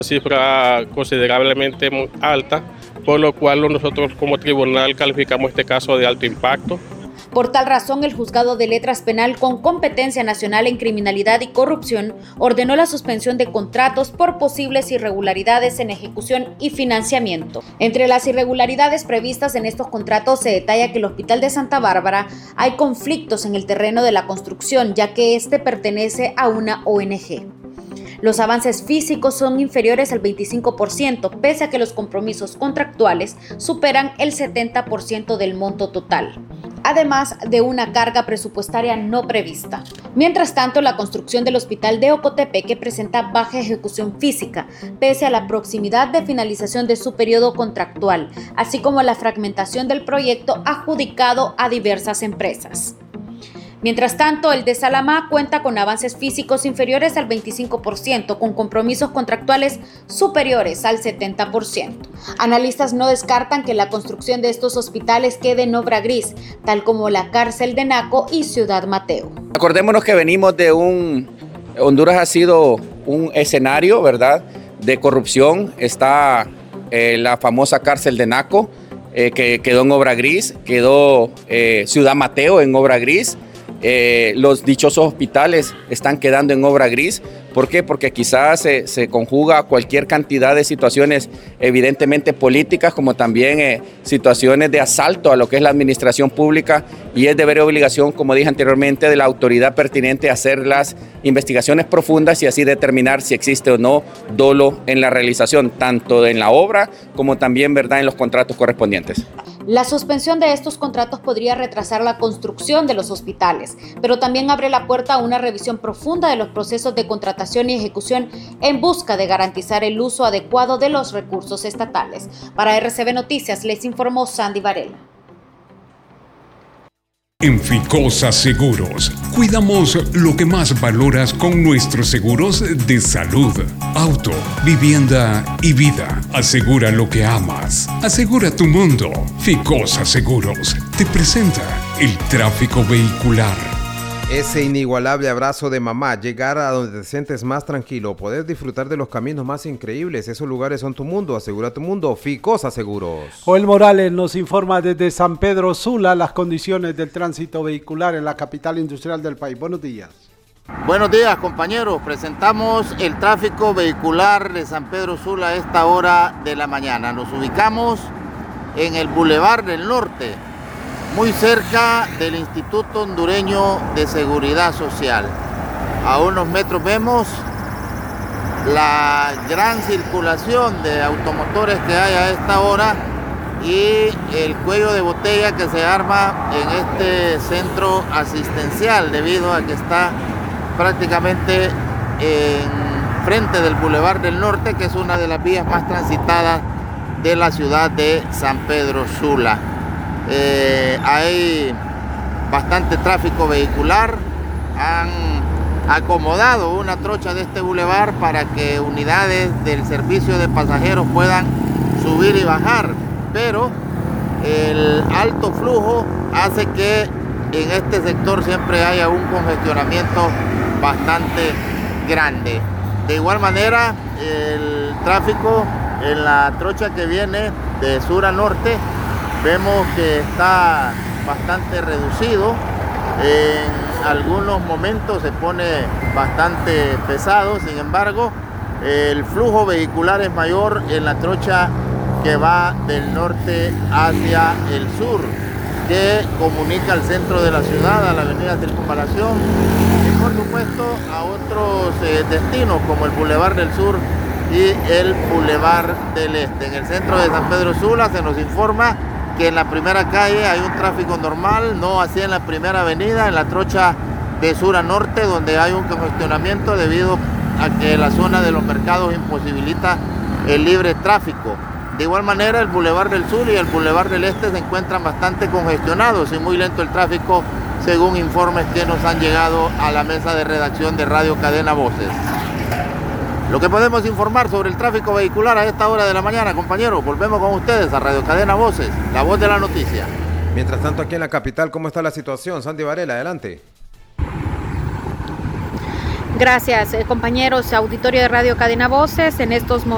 Cifra considerablemente muy alta, por lo cual nosotros como tribunal calificamos este caso de alto impacto. Por tal razón, el Juzgado de Letras Penal con competencia nacional en criminalidad y corrupción ordenó la suspensión de contratos por posibles irregularidades en ejecución y financiamiento. Entre las irregularidades previstas en estos contratos se detalla que el Hospital de Santa Bárbara hay conflictos en el terreno de la construcción, ya que este pertenece a una ONG. Los avances físicos son inferiores al 25%, pese a que los compromisos contractuales superan el 70% del monto total, además de una carga presupuestaria no prevista. Mientras tanto, la construcción del hospital de Ocotepeque presenta baja ejecución física, pese a la proximidad de finalización de su periodo contractual, así como la fragmentación del proyecto adjudicado a diversas empresas. Mientras tanto, el de Salamá cuenta con avances físicos inferiores al 25%, con compromisos contractuales superiores al 70%. Analistas no descartan que la construcción de estos hospitales quede en obra gris, tal como la cárcel de Naco y Ciudad Mateo. Acordémonos que venimos de Honduras ha sido un escenario, ¿verdad?, de corrupción. Está la famosa cárcel de Naco, que quedó en obra gris, quedó Ciudad Mateo en obra gris. Los dichosos hospitales están quedando en obra gris. ¿Por qué? Porque quizás se conjuga cualquier cantidad de situaciones evidentemente políticas, como también situaciones de asalto a lo que es la administración pública, y es deber y obligación, como dije anteriormente, de la autoridad pertinente hacer las investigaciones profundas y así determinar si existe o no dolo en la realización, tanto en la obra como también, ¿verdad?, en los contratos correspondientes. La suspensión de estos contratos podría retrasar la construcción de los hospitales, pero también abre la puerta a una revisión profunda de los procesos de contratación y ejecución en busca de garantizar el uso adecuado de los recursos estatales. Para RCB Noticias les informó Sandy Varela. En Ficosa Seguros, cuidamos lo que más valoras con nuestros seguros de salud, auto, vivienda y vida. Asegura lo que amas. Asegura tu mundo. Ficosa Seguros te presenta el tráfico vehicular. Ese inigualable abrazo de mamá, llegar a donde te sientes más tranquilo, poder disfrutar de los caminos más increíbles, esos lugares son tu mundo, asegura tu mundo, Ficosa Seguros. Joel Morales nos informa desde San Pedro Sula las condiciones del tránsito vehicular en la capital industrial del país. Buenos días. Buenos días, compañeros. Presentamos el tráfico vehicular de San Pedro Sula a esta hora de la mañana. Nos ubicamos en el Boulevard del Norte, muy cerca del Instituto Hondureño de Seguridad Social. A unos metros vemos la gran circulación de automotores que hay a esta hora y el cuello de botella que se arma en este centro asistencial, debido a que está prácticamente en frente del Boulevard del Norte, que es una de las vías más transitadas de la ciudad de San Pedro Sula. Hay bastante tráfico vehicular. Han acomodado una trocha de este bulevar para que unidades del servicio de pasajeros puedan subir y bajar, pero el alto flujo hace que en este sector siempre haya un congestionamiento bastante grande. De igual manera, el tráfico en la trocha que viene de sur a norte vemos que está bastante reducido. En algunos momentos se pone bastante pesado, sin embargo, el flujo vehicular es mayor en la trocha que va del norte hacia el sur, que comunica el centro de la ciudad a la avenida Circunvalación y por supuesto a otros destinos como el Boulevard del Sur y el Boulevard del Este. En el centro de San Pedro Sula se nos informa que en la primera calle hay un tráfico normal, no así en la primera avenida, en la trocha de sur a norte, donde hay un congestionamiento debido a que la zona de los mercados imposibilita el libre tráfico. De igual manera, el Boulevard del Sur y el Boulevard del Este se encuentran bastante congestionados y muy lento el tráfico, según informes que nos han llegado a la mesa de redacción de Radio Cadena Voces. Lo que podemos informar sobre el tráfico vehicular a esta hora de la mañana, compañeros. Volvemos con ustedes a Radio Cadena Voces, la voz de la noticia. Mientras tanto, aquí en la capital, ¿cómo está la situación? Sandy Varela, adelante. Gracias, compañeros, auditorio de Radio Cadena Voces. En estos momentos